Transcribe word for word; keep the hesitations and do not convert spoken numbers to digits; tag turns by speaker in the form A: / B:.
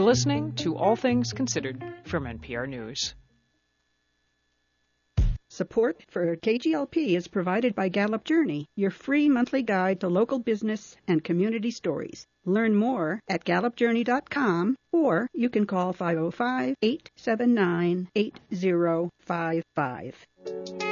A: listening to All Things Considered from N P R News.
B: Support for K G L P is provided by Gallup Journey, your free monthly guide to local business and community stories. Learn more at gallup journey dot com, or you can call five oh five, eight seven nine, eight oh five five.